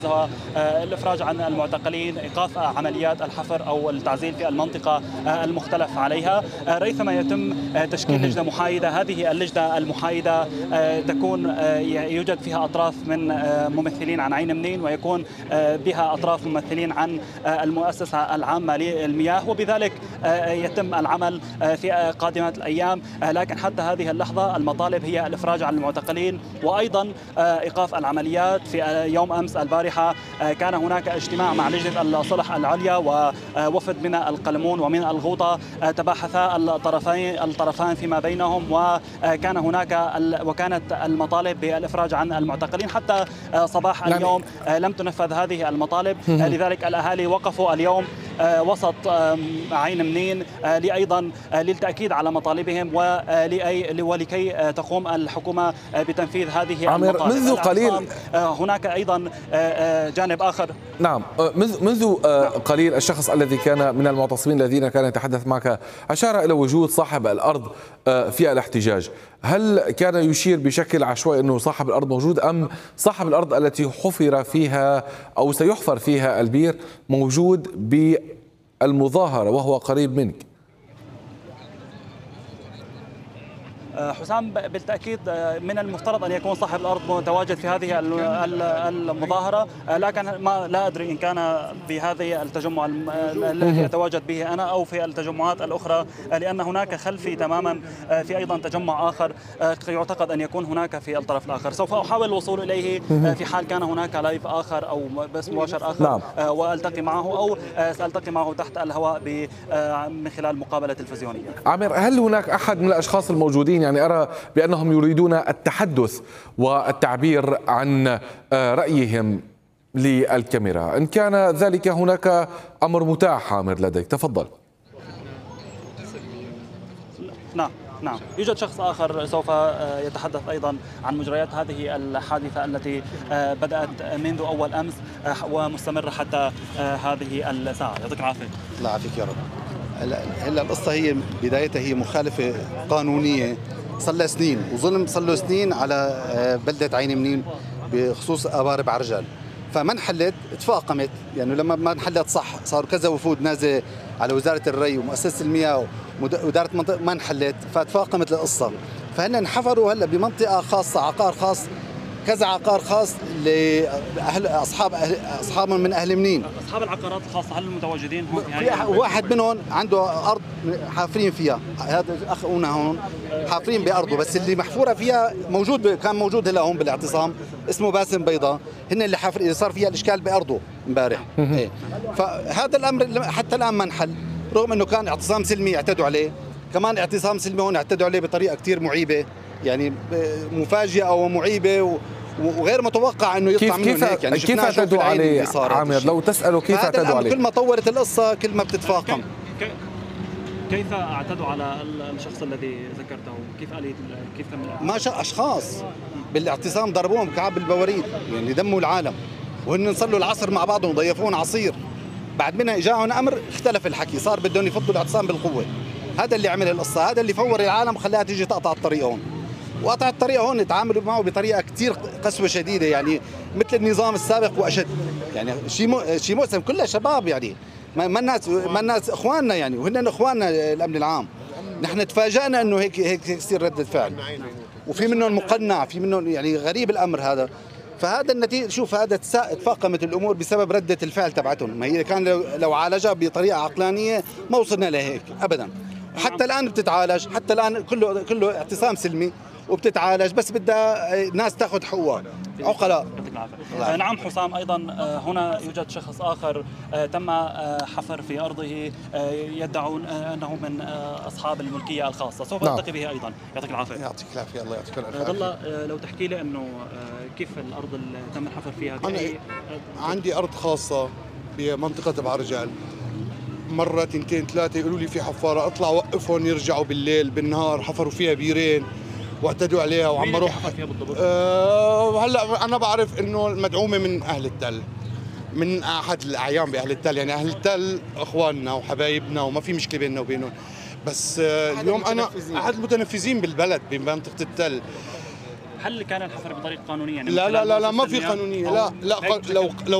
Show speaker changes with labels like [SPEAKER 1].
[SPEAKER 1] هو الإفراج عن المعتقلين، إيقاف عمليات الحفر أو التعزيل في المنطقة المختلف عليها، ريثما يتم تشكيل لجنة محايدة. هذه اللجنة المحايدة تكون يوجد فيها أطراف من ممثلين عن عين منين، ويكون بها أطراف ممثلين عن المؤسسة العامة للمياه، وبذلك يتم العمل في قادمة الأيام. لكن حتى هذه اللحظة المطالب هي الإفراج عن المعتقلين وأيضا إيقاف العمليات. في يوم أمس البارحة كان هناك اجتماع مع لجنة الصلح العليا ووفد من القلمون ومن الغوطة، تباحثا الطرفان فيما بينهم، وكانت المطالب بالإفراج عن المعتقلين. حتى صباح اليوم لم تنفذ هذه المطالب، لذلك الأهالي وقفوا اليوم وسط عين منين أيضا للتأكيد على مطالبهم ولكي تقوم الحكومة بتنفيذ هذه المطالب.
[SPEAKER 2] منذ قليل
[SPEAKER 1] هناك أيضا جانب آخر.
[SPEAKER 2] نعم، منذ قليل الشخص الذي كان من المعتصمين الذين كان يتحدث معك أشار إلى وجود صاحب الأرض في الاحتجاج. هل كان يشير بشكل عشوائي أنه صاحب الأرض موجود، أم صاحب الأرض التي حفر فيها أو سيحفر فيها البير موجود بالمظاهرة وهو قريب منك؟
[SPEAKER 1] حسام، بالتأكيد من المفترض أن يكون صاحب الأرض متواجد في هذه المظاهرة، لكن لا أدري إن كان بهذه التجمع الذي أتواجد به أنا أو في التجمعات الأخرى، لأن هناك خلفي تماما في أيضا تجمع آخر يعتقد أن يكون هناك في الطرف الآخر. سوف أحاول الوصول إليه في حال كان هناك لايف آخر أو بث مباشر آخر.
[SPEAKER 2] نعم.
[SPEAKER 1] وألتقي معه أو سألتقي معه تحت الهواء من خلال مقابلة تلفزيونية.
[SPEAKER 2] عامر، هل هناك أحد من الأشخاص الموجودين، يعني أرى بأنهم يريدون التحدث والتعبير عن رأيهم للكاميرا، إن كان ذلك هناك أمر متاح عامر لديك، تفضل.
[SPEAKER 1] نعم، يوجد شخص آخر سوف يتحدث أيضا عن مجريات هذه الحادثة التي بدأت منذ أول أمس ومستمرة حتى هذه الساعة. يعطيك العافية.
[SPEAKER 3] الله يعافيك يا رب. هلا القصة هي بدايتها هي مخالفة قانونية صار لها سنين، وظلم صار له سنين على بلدة عين منين بخصوص آبار بعرجل، فما انحلت تفاقمت. يعني لما ما انحلت صح صاروا كذا وفود نازل على وزارة الري ومؤسسة المياه وإدارة منطقة، ما انحلت فتفاقمت القصة. فهن انحفروا هلا بمنطقة خاصة، عقار خاص، كذا عقار خاص لأهل أصحابهم من أهل منين.
[SPEAKER 1] أصحاب العقارات الخاصة هل المتواجدين هون؟
[SPEAKER 3] في واحد منهم عنده أرض حافرين فيها، هذا أخونا هون حافرين بأرضه، بس اللي محفورة فيها كان موجود هلا هون بالاعتصام اسمه باسم بيضة، هن اللي حافر، اللي صار فيها الإشكال بأرضه امبارح. فهذا الأمر حتى الآن ما انحل، رغم أنه كان اعتصام سلمي اعتدوا عليه، كمان اعتصام سلمي هون اعتدوا عليه بطريقة كتير معيبة، يعني مفاجئة ومعيبة وغير متوقع انه يطلع منه هيك. يعني
[SPEAKER 2] كيف اعتدوا عليه عامر؟ لو تسأله كيف اعتدوا عليه؟
[SPEAKER 3] كل ما طورت القصة كل ما بتتفاقم.
[SPEAKER 1] كيف اعتدوا على الشخص الذي ذكرته؟ كيف تم؟
[SPEAKER 3] ما شاء اشخاص بالاعتصام ضربوهم بكعاب البواريد، يعني دموا العالم، وهن صلوا العصر مع بعضهم ضيفون عصير. بعد منها اجاهم امر اختلف الحكي، صار بدهم يفضوا الاعتصام بالقوة. هذا اللي عمل القصة، هذا اللي فور العالم وخلاها تيجي تقطع الطريق هون. وقطع الطريق هون تعاملوا معه بطريقه كثير قسوه شديده، يعني مثل النظام السابق واشد. يعني شيء مؤسف، كلها شباب، يعني ما الناس اخواننا، يعني وهن اخواننا الامن العام. نحن تفاجئنا انه هيك يصير رده فعل، وفي منهم مقنع، في منهم يعني غريب الامر هذا. فهذا النتيجه، شوف هذا تفاقمت الامور بسبب رده الفعل تبعتهم. ما هي كان لو عالجها بطريقه عقلانيه ما وصلنا لهيك ابدا. حتى الان بتتعالج، حتى الان كله اعتصام سلمي وبتتعالج، بس بدها ناس تاخذ حقوقها، عقلاء.
[SPEAKER 1] نعم حسام، ايضا هنا يوجد شخص اخر تم حفر في ارضه، يدعون انه من اصحاب الملكيه الخاصه، سوف التقي به ايضا. يعطيك العافيه.
[SPEAKER 3] يعطيك العافيه، الله يعطيك العافيه.
[SPEAKER 1] ضل لو تحكي لي انه كيف الارض اللي تم الحفر فيها؟
[SPEAKER 4] أنا عندي ارض خاصه بمنطقه بعرجل، مرة تنتين ثلاثة يقولوا لي في حفارة، اطلع وقفهم، يرجعوا بالليل بالنهار، حفروا فيها بيرين واعتدوا عليها وعم اروح. هلا انا بعرف انه المدعومة من اهل التل، من احد الاعيان باهل التل، يعني اهل التل اخواننا وحبايبنا وما في مشكلة بيننا وبينهم، بس اليوم انا احد المتنفذين بالبلد بمنطقة التل.
[SPEAKER 1] هل كان الحفر بطريقه قانونيه؟ يعني
[SPEAKER 4] لا ما في قانونيه، لا لو